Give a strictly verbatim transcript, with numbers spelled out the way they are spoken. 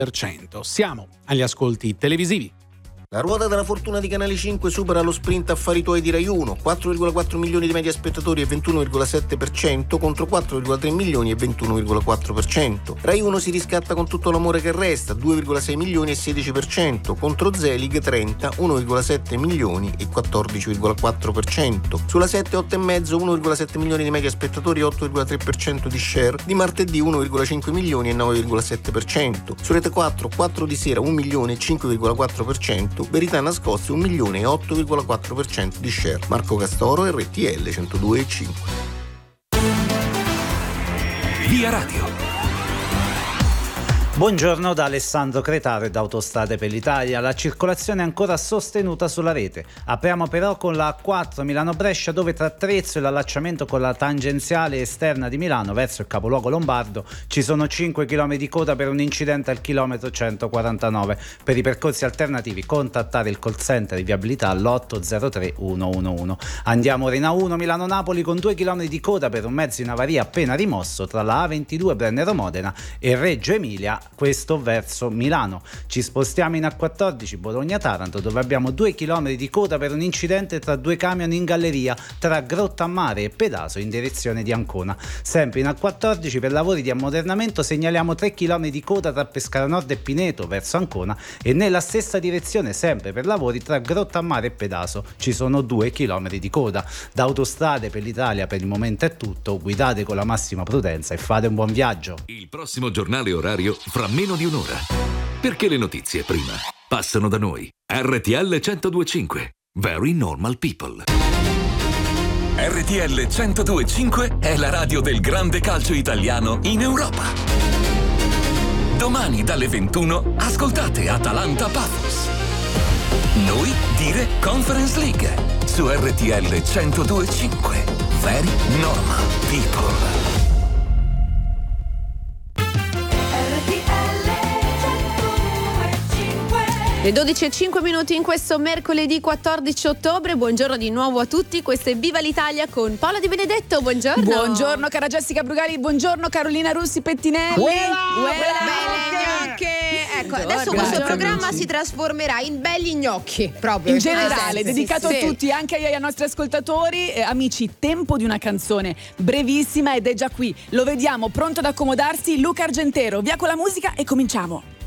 per cento. Siamo agli ascolti televisivi. La ruota della fortuna di Canale cinque supera lo sprint Affari tuoi di Rai uno, quattro virgola quattro milioni di media spettatori e ventuno virgola sette per cento contro quattro virgola tre milioni e ventuno virgola quattro per cento. Rai uno si riscatta con tutto l'amore che resta, due virgola sei milioni e sedici per cento contro Zelig trenta, uno virgola sette milioni e quattordici virgola quattro per cento. Sulla sette otto e mezzo, uno virgola sette milioni di media spettatori e otto virgola tre per cento di share, di martedì uno virgola cinque milioni e nove virgola sette per cento. Su Rete quattro, quattro di sera, un milione e cinque virgola quattro per cento. Verità nascoste un milione e otto virgola quattro per cento di share. Marco Castoro, R T L centodue e cinque. Via Radio. Buongiorno da Alessandro Cretaro e da Autostrade per l'Italia. La circolazione è ancora sostenuta sulla rete. Apriamo però con la A quattro Milano-Brescia, dove tra Trezzo e l'allacciamento con la tangenziale esterna di Milano verso il capoluogo lombardo ci sono cinque chilometri di coda per un incidente al chilometro centoquarantanove. Per i percorsi alternativi contattare il call center di viabilità all'otto zero tre uno uno uno. Andiamo ora in A uno Milano-Napoli con due chilometri di coda per un mezzo in avaria appena rimosso tra la A ventidue Brennero-Modena e Reggio Emilia, questo verso Milano. Ci spostiamo in A quattordici Bologna-Taranto, dove abbiamo due chilometri di coda per un incidente tra due camion in galleria tra Grottammare e Pedaso in direzione di Ancona. Sempre in A quattordici per lavori di ammodernamento segnaliamo tre chilometri di coda tra Pescara Nord e Pineto verso Ancona, e nella stessa direzione sempre per lavori tra Grottammare e Pedaso ci sono due chilometri di coda. Da Autostrade per l'Italia per il momento è tutto, guidate con la massima prudenza e fate un buon viaggio. Il prossimo giornale orario fra meno di un'ora. Perché le notizie prima passano da noi. R T L centodue e cinque. Very Normal People. R T L centodue e cinque è la radio del grande calcio italiano in Europa. Domani dalle ventuno ascoltate Atalanta Paphos. Noi dire Conference League su R T L centodue e cinque. Very Normal People. Le dodici e cinque minuti in questo mercoledì quattordici ottobre. Buongiorno di nuovo a tutti. Questo è Viva l'Italia con Paola Di Benedetto. Buongiorno. Buongiorno cara Jessica Brugali. Buongiorno Carolina Russi Pettinelli. Uela, belle gnocche. Ecco, adesso questo Buongiorno, programma amici. si trasformerà in belli gnocchi, proprio In generale, sì, dedicato sì, a sì. tutti, anche ai, ai nostri ascoltatori. Eh, amici, tempo di una canzone brevissima ed è già qui. Lo vediamo, pronto ad accomodarsi, Luca Argentero. Via con la musica e cominciamo.